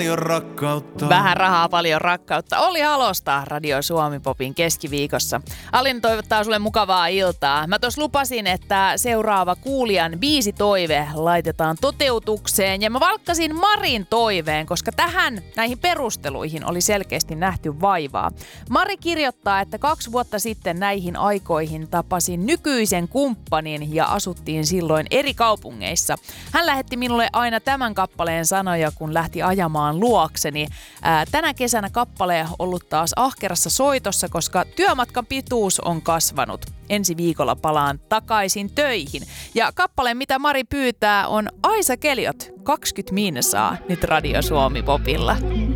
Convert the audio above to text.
Rakkautta. Vähän rahaa, paljon rakkautta. Olli Halosta Radio Suomi Popin keskiviikossa. Alin toivottaa sulle mukavaa iltaa. Mä tuossa lupasin, että seuraava kuulijan biisitoive laitetaan toteutukseen. Ja mä valkkasin Marin toiveen, koska näihin perusteluihin oli selkeästi nähty vaivaa. Mari kirjoittaa, että 2 vuotta sitten näihin aikoihin tapasin nykyisen kumppanin ja asuttiin silloin eri kaupungeissa. Hän lähetti minulle aina tämän kappaleen sanoja, kun lähti ajamaan luokseni. Tänä kesänä kappale on ollut taas ahkerassa soitossa, koska työmatkan pituus on kasvanut. Ensi viikolla palaan takaisin töihin. Ja kappale, mitä Mari pyytää, on Aisa Keliot, 20 minsaa, nyt Radio Suomi Popilla.